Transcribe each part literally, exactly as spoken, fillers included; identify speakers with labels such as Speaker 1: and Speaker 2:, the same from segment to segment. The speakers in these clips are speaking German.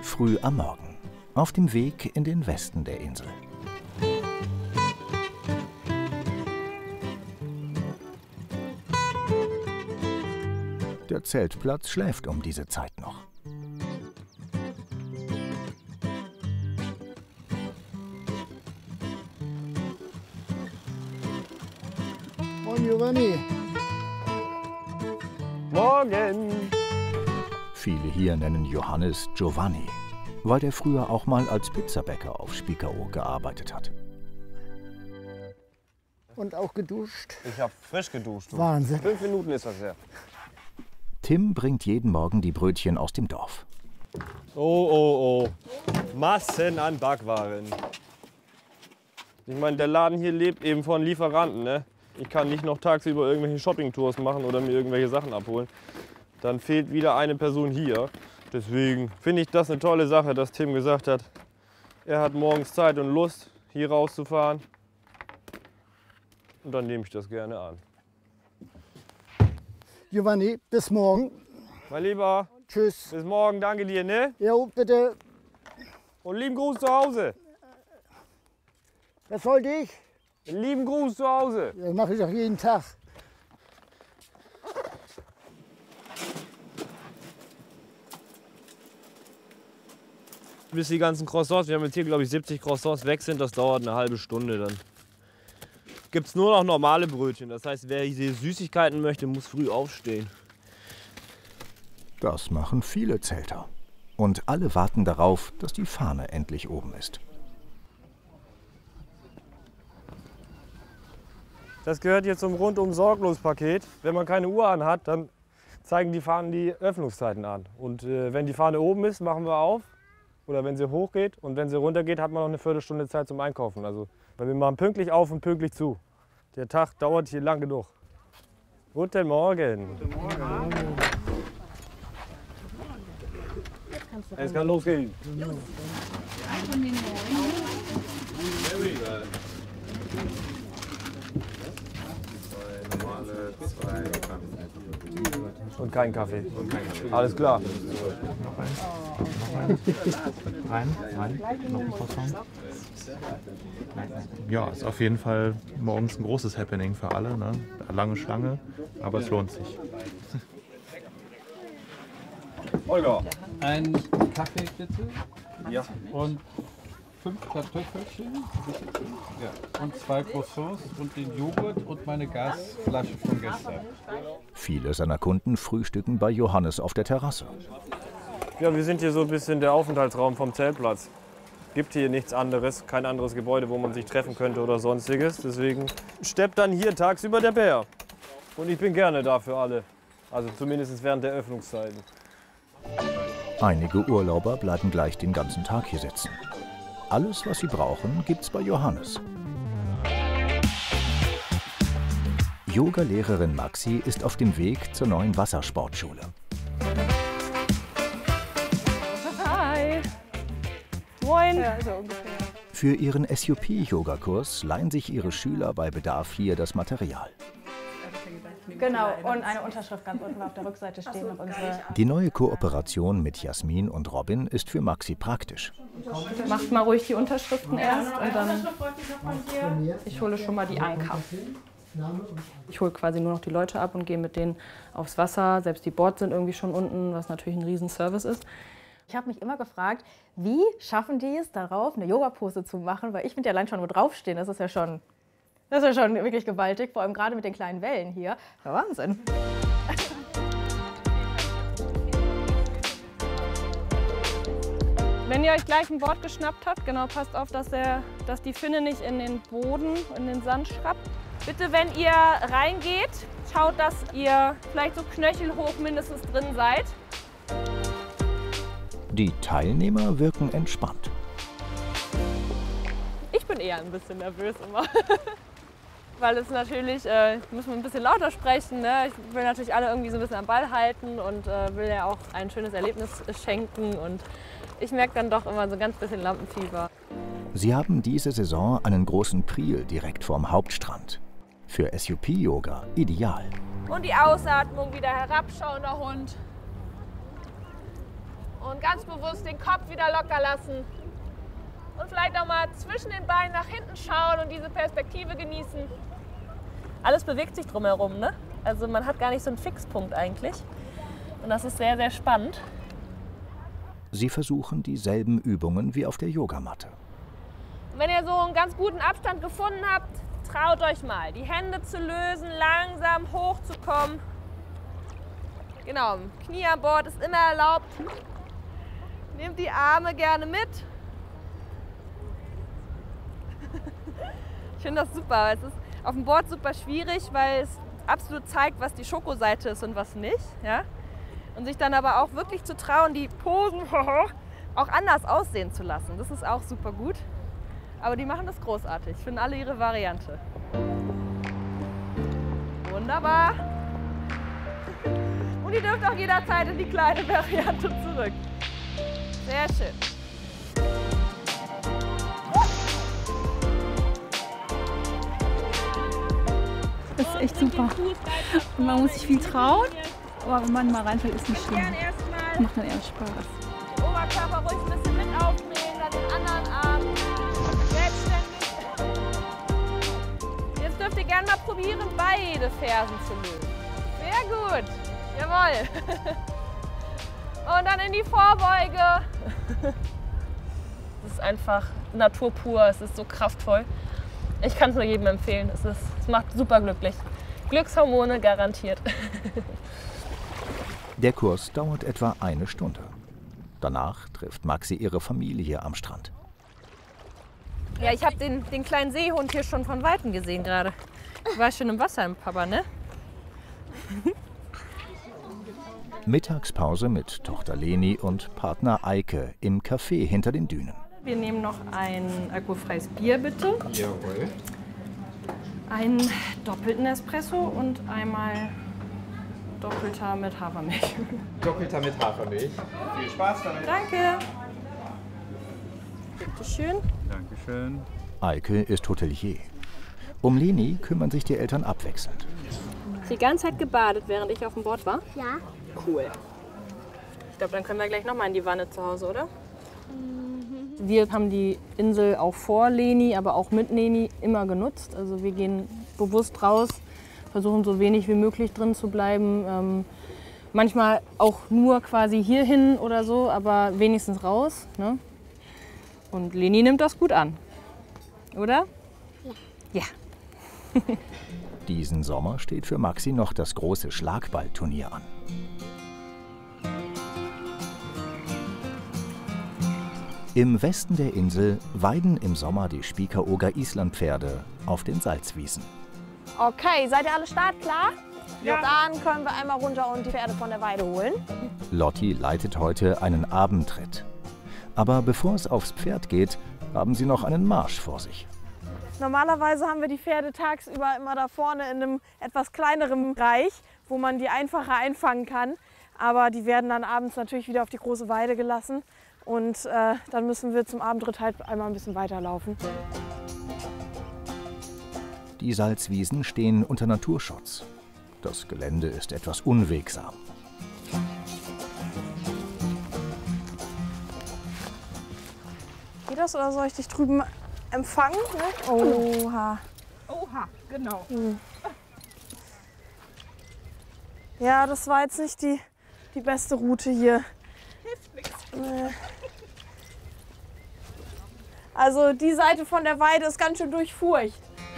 Speaker 1: Früh am Morgen, auf dem Weg in den Westen der Insel. Der Zeltplatz schläft um diese Zeit noch.
Speaker 2: Moin Giovanni.
Speaker 3: Morgen!
Speaker 1: Viele hier nennen Johannes Giovanni, weil der früher auch mal als Pizzabäcker auf Spiekeroog gearbeitet hat.
Speaker 2: Und auch geduscht.
Speaker 3: Ich habe frisch geduscht.
Speaker 2: Wahnsinn.
Speaker 3: Fünf Minuten ist das her.
Speaker 1: Tim bringt jeden Morgen die Brötchen aus dem Dorf.
Speaker 3: Oh, oh, oh. Massen an Backwaren. Ich meine, der Laden hier lebt eben von Lieferanten, ne? Ich kann nicht noch tagsüber irgendwelche Shoppingtours machen oder mir irgendwelche Sachen abholen. Dann fehlt wieder eine Person hier. Deswegen finde ich das eine tolle Sache, dass Tim gesagt hat, er hat morgens Zeit und Lust, hier rauszufahren. Und dann nehme ich das gerne an.
Speaker 2: Giovanni, bis morgen.
Speaker 3: Mein Lieber,
Speaker 2: Tschüss.
Speaker 3: bis morgen, danke dir, ne?
Speaker 2: Jo, bitte.
Speaker 3: Und lieben Gruß zu Hause.
Speaker 2: Was wollte ich?
Speaker 3: Einen lieben Gruß zu Hause.
Speaker 2: Das mache ich doch jeden Tag.
Speaker 3: Bis die ganzen Croissants, wir haben jetzt hier glaube ich siebzig Croissants weg sind, das dauert eine halbe Stunde. Dann gibt es nur noch normale Brötchen. Das heißt, wer diese Süßigkeiten möchte, muss früh aufstehen.
Speaker 1: Das machen viele Zelter. Und alle warten darauf, dass die Fahne endlich oben ist.
Speaker 3: Das gehört hier zum Rundum-Sorglos-Paket. Wenn man keine Uhr anhat, dann zeigen die Fahnen die Öffnungszeiten an. Und äh, wenn die Fahne oben ist, machen wir auf. Oder wenn sie hochgeht. Und wenn sie runtergeht, hat man noch eine Viertelstunde Zeit zum Einkaufen. Also, weil wir machen pünktlich auf und pünktlich zu. Der Tag dauert hier lang genug. Guten Morgen. Guten Morgen. Es kann losgehen. Und kein Kaffee. Alles klar.
Speaker 4: Rein, rein, noch ein Croissant. Ja, ist auf jeden Fall morgens ein großes Happening für alle. Ne? Lange Schlange, aber es lohnt sich.
Speaker 3: Olga.
Speaker 5: Ein Kaffee bitte.
Speaker 3: Ja.
Speaker 5: Und fünf Kartoffelchen. Ja. Und zwei Croissants und den Joghurt und meine Gasflasche von gestern.
Speaker 1: Viele seiner Kunden frühstücken bei Johannes auf der Terrasse.
Speaker 3: Ja, wir sind hier so ein bisschen der Aufenthaltsraum vom Zeltplatz. Gibt hier nichts anderes, kein anderes Gebäude, wo man sich treffen könnte oder sonstiges. Deswegen steppt dann hier tagsüber der Bär. Und ich bin gerne da für alle. Also zumindest während der Öffnungszeiten.
Speaker 1: Einige Urlauber bleiben gleich den ganzen Tag hier sitzen. Alles, was sie brauchen, gibt's bei Johannes. Yoga-Lehrerin Maxi ist auf dem Weg zur neuen Wassersportschule.
Speaker 6: Hi. Moin.
Speaker 7: Ja, so ungefähr.
Speaker 1: Für ihren S U P-Yoga-Kurs leihen sich ihre Schüler bei Bedarf hier das Material.
Speaker 7: Genau, und eine Unterschrift ganz unten auf der Rückseite stehen. So, unsere
Speaker 1: Die neue Kooperation mit Jasmin und Robin ist für Maxi praktisch.
Speaker 7: Macht mal ruhig die Unterschriften erst und dann. Ich hole schon mal die Anker. Ich hole quasi nur noch die Leute ab und gehe mit denen aufs Wasser. Selbst die Boards sind irgendwie schon unten, was natürlich ein Riesenservice ist. Ich habe mich immer gefragt, wie schaffen die es darauf, eine Yoga-Pose zu machen? Weil ich finde ja allein schon, wo draufstehen, das ist ja schon, das ist ja schon wirklich gewaltig. Vor allem gerade mit den kleinen Wellen hier. Ja, Wahnsinn.
Speaker 6: Wenn ihr euch gleich ein Board geschnappt habt, genau, passt auf, dass, der, dass die Finne nicht in den Boden, in den Sand schrappt. Bitte, wenn ihr reingeht, schaut, dass ihr vielleicht so knöchelhoch mindestens drin seid.
Speaker 1: Die Teilnehmer wirken entspannt.
Speaker 6: Ich bin eher ein bisschen nervös immer. Weil es natürlich, äh, muss man ein bisschen lauter sprechen. Ne? Ich will natürlich alle irgendwie so ein bisschen am Ball halten und äh, will ja auch ein schönes Erlebnis schenken. Und ich merke dann doch immer so ein ganz bisschen Lampenfieber.
Speaker 1: Sie haben diese Saison einen großen Priel direkt vorm Hauptstrand. Für S U P-Yoga ideal.
Speaker 6: Und die Ausatmung, wieder herabschauender Hund. Und ganz bewusst den Kopf wieder locker lassen. Und vielleicht auch mal zwischen den Beinen nach hinten schauen und diese Perspektive genießen. Alles bewegt sich drumherum, ne? Also man hat gar nicht so einen Fixpunkt eigentlich. Und das ist sehr, sehr spannend.
Speaker 1: Sie versuchen dieselben Übungen wie auf der Yogamatte.
Speaker 6: Wenn ihr so einen ganz guten Abstand gefunden habt, traut euch mal, die Hände zu lösen, langsam hochzukommen. Genau, Knie an Bord ist immer erlaubt. Nehmt die Arme gerne mit. Ich finde das super. Es ist auf dem Board super schwierig, weil es absolut zeigt, was die Schokoseite ist und was nicht. Ja? Und sich dann aber auch wirklich zu trauen, die Posen auch anders aussehen zu lassen. Das ist auch super gut. Aber die machen das großartig. Ich finde alle ihre Variante. Wunderbar. Und ihr dürft auch jederzeit in die kleine Variante zurück. Sehr schön.
Speaker 8: Das ist echt super. Und man muss sich viel trauen, aber wenn man mal reinfällt, ist nicht schlimm. Das macht dann eher Spaß.
Speaker 6: Den Oberkörper ruhig ein bisschen mit aufdrehen, dann den anderen Arm selbstständig. Jetzt dürft ihr gerne mal probieren, beide Fersen zu lösen. Sehr gut. Jawohl. Und dann in die Vorbeuge. Es ist einfach Natur pur, es ist so kraftvoll. Ich kann es nur jedem empfehlen. Es, ist, es macht super glücklich. Glückshormone garantiert.
Speaker 1: Der Kurs dauert etwa eine Stunde. Danach trifft Maxi ihre Familie am Strand.
Speaker 6: Ja, ich habe den, den kleinen Seehund hier schon von Weitem gesehen gerade. Du warst schon im Wasser im Papa, ne?
Speaker 1: Mittagspause mit Tochter Leni und Partner Eike im Café hinter den Dünen.
Speaker 7: Wir nehmen noch ein alkoholfreies Bier, bitte.
Speaker 5: Jawohl.
Speaker 7: Einen doppelten Espresso und einmal doppelter mit Hafermilch.
Speaker 5: Doppelter mit Hafermilch. Viel Spaß damit.
Speaker 7: Danke. Bitte schön.
Speaker 5: Dankeschön.
Speaker 1: Eike ist Hotelier. Um Leni kümmern sich die Eltern abwechselnd.
Speaker 7: Hast du die ganze Zeit gebadet, während ich auf dem Boot war?
Speaker 9: Ja.
Speaker 7: Cool. Ich glaube, dann können wir gleich noch mal in die Wanne zu Hause, oder? Wir haben die Insel auch vor Leni, aber auch mit Leni immer genutzt. Also wir gehen bewusst raus, versuchen so wenig wie möglich drin zu bleiben. Ähm, manchmal auch nur quasi hierhin oder so, aber wenigstens raus. Ne? Und Leni nimmt das gut an, oder? Ja. Ja.
Speaker 1: Diesen Sommer steht für Maxi noch das große Schlagballturnier an. Im Westen der Insel weiden im Sommer die Spiekeroger Islandpferde auf den Salzwiesen.
Speaker 10: Okay, seid ihr alle startklar? Ja. Dann können wir einmal runter und die Pferde von der Weide holen.
Speaker 1: Lotti leitet heute einen Abendritt. Aber bevor es aufs Pferd geht, haben sie noch einen Marsch vor sich.
Speaker 10: Normalerweise haben wir die Pferde tagsüber immer da vorne in einem etwas kleineren Bereich, wo man die einfacher einfangen kann. Aber die werden dann abends natürlich wieder auf die große Weide gelassen. Und äh, dann müssen wir zum Abendritt halt einmal ein bisschen weiterlaufen.
Speaker 1: Die Salzwiesen stehen unter Naturschutz. Das Gelände ist etwas unwegsam.
Speaker 10: Geht das oder soll ich dich drüben empfangen? Ne? Oha.
Speaker 8: Oha, genau.
Speaker 10: Hm. Ja, das war jetzt nicht die, die beste Route hier.
Speaker 8: Hilft nichts.
Speaker 10: Nee. Also die Seite von der Weide ist ganz schön durchfurcht.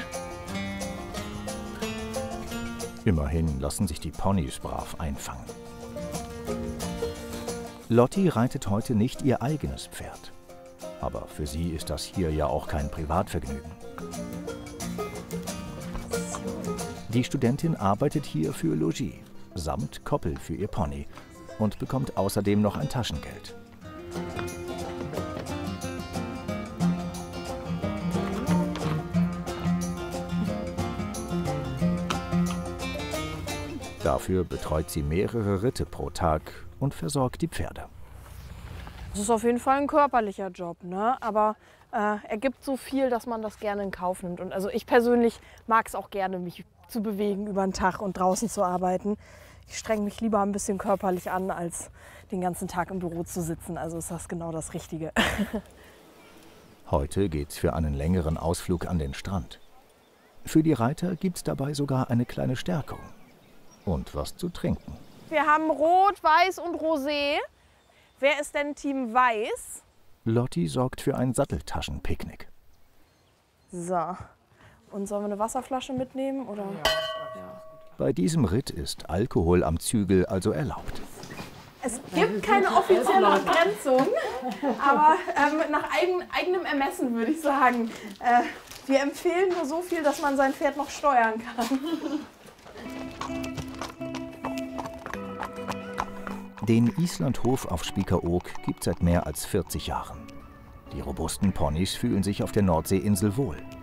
Speaker 1: Immerhin lassen sich die Ponys brav einfangen. Lotti reitet heute nicht ihr eigenes Pferd. Aber für sie ist das hier ja auch kein Privatvergnügen. Die Studentin arbeitet hier für Logis, samt Koppel für ihr Pony und bekommt außerdem noch ein Taschengeld. Dafür betreut sie mehrere Ritte pro Tag und versorgt die Pferde.
Speaker 10: Das ist auf jeden Fall ein körperlicher Job, ne? Aber äh, er gibt so viel, dass man das gerne in Kauf nimmt. Und also ich persönlich mag es auch gerne, mich zu bewegen über den Tag und draußen zu arbeiten. ich strenge mich lieber ein bisschen körperlich an, als den ganzen Tag im Büro zu sitzen. Also ist das genau das Richtige.
Speaker 1: Heute geht's für einen längeren Ausflug an den Strand. Für die Reiter gibt's dabei sogar eine kleine Stärkung. Und was zu trinken.
Speaker 10: Wir haben Rot, Weiß und Rosé. Wer ist denn Team Weiß?
Speaker 1: Lotti sorgt für ein Satteltaschenpicknick.
Speaker 10: So. Und sollen wir eine Wasserflasche mitnehmen? Oder? Ja.
Speaker 1: Bei diesem Ritt ist Alkohol am Zügel also erlaubt.
Speaker 10: Es gibt keine offizielle Begrenzung, aber ähm, nach eigen, eigenem Ermessen würde ich sagen. Äh, wir empfehlen nur so viel, dass man sein Pferd noch steuern kann.
Speaker 1: Den Islandhof auf Spiekeroog gibt es seit mehr als vierzig Jahren. Die robusten Ponys fühlen sich auf der Nordseeinsel wohl.